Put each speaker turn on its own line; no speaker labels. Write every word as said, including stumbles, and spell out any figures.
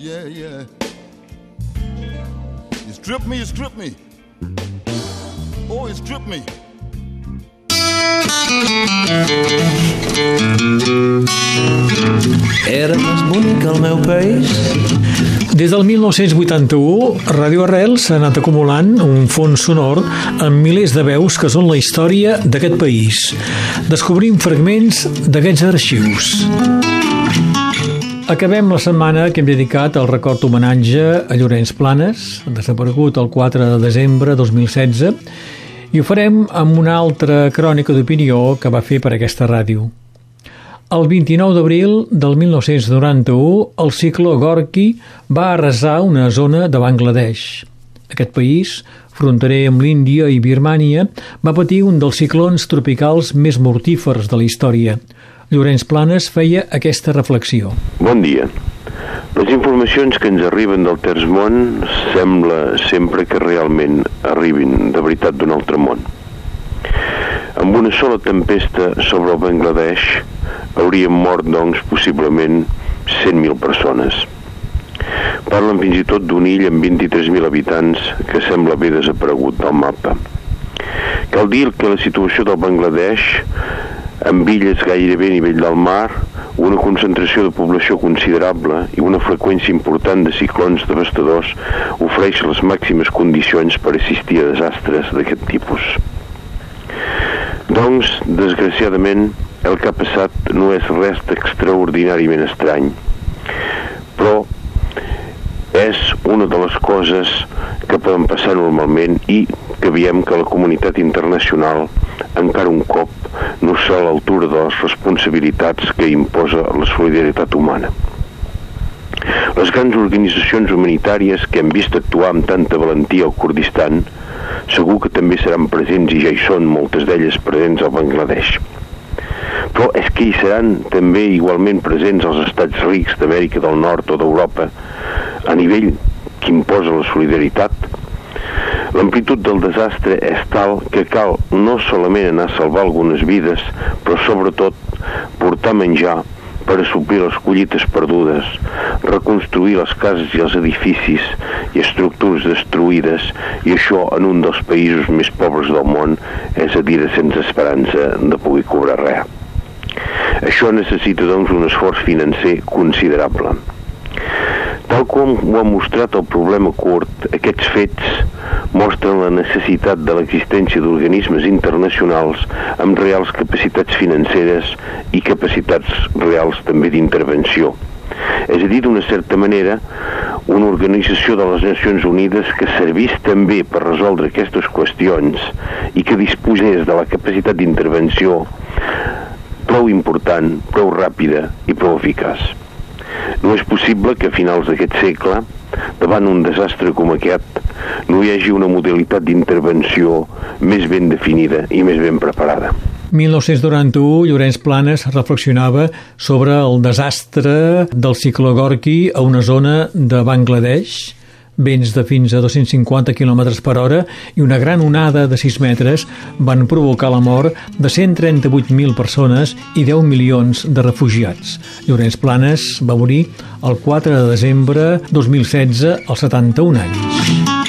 yeah, yeah. You strip me, you strip me. Oh, you strip me.
Era més bonic el meu país.
Des del mil nou-cents vuitanta-u, Radio Arrels s'ha anat acumulant un fons sonor amb milers de veus que són la història d'aquest país. Descobrim fragments d'aquests arxius. Acabem la setmana que hem dedicat al record homenatge a Llorenç Planes, desaparegut el quatre de desembre de dos mil setze, i ho farem amb una altra crònica d'opinió que va fer per aquesta ràdio. El vint-i-nou d'abril del mil nou-cents noranta-u, el cicló Gorky va arrasar una zona de Bangladesh. Aquest país, fronterer amb l'Índia i Birmània, va patir un dels ciclons tropicals més mortífers de la història. Llorenç Planes feia aquesta reflexió.
Bon dia. Les informacions que ens arriben del terç món sembla sempre que realment arribin de veritat d'un altre món. Amb una sola tempesta sobre el Bangladesh haurien mort, doncs, possiblement cent mil persones. Parlen fins i tot d'un ill amb vint-i-tres mil habitants que sembla haver desaparegut del mapa. Cal dir que la situació del Bangladesh, amb illes gairebé a nivell del mar, una concentració de població considerable i una freqüència important de ciclons devastadors, ofereix les màximes condicions per assistir a desastres d'aquest tipus. Doncs, desgraciadament, el que ha passat no és res d'extraordinàriament estrany, però és una de les coses que poden passar normalment i que veiem que la comunitat internacional encara un cop no està a l'altura de les responsabilitats que imposa la solidaritat humana. Les grans organitzacions humanitàries que hem vist actuar amb tanta valentia al Kurdistan segur que també seran presents, i ja hi són moltes d'elles presents al Bangladesh. Però és que hi seran també igualment presents als estats rics d'Amèrica del Nord o d'Europa a nivell que imposa la solidaritat. L'amplitud del desastre és tal que cal no solament anar a salvar algunes vides, però sobretot portar menjar per assolir les collites perdudes, reconstruir les cases i els edificis i estructures destruïdes, i això en un dels països més pobres del món, és a dir, sense esperança de poder cobrar res. Això necessita, doncs, un esforç financer considerable. Tal com ho ha mostrat el problema kurd, aquests fets mostren la necessitat de l'existència d'organismes internacionals amb reals capacitats financeres i capacitats reals també d'intervenció. És a dir, d'una certa manera, una organització de les Nacions Unides que servís també per resoldre aquestes qüestions i que disposés de la capacitat d'intervenció prou important, prou ràpida i prou eficaç. No és possible que a finals d'aquest segle, davant un desastre com aquest, no hi hagi una modalitat d'intervenció més ben definida i més ben preparada.
mil nou-cents noranta-u, Llorenç Planes reflexionava sobre el desastre del cicló Gorky a una zona de Bangladesh, vents de fins a dos-cents cinquanta quilòmetres per hora i una gran onada de sis metres van provocar la mort de cent trenta-vuit mil persones i deu milions de refugiats. Llorenç Planes va morir el quatre de desembre de dos mil setze als setanta-un anys.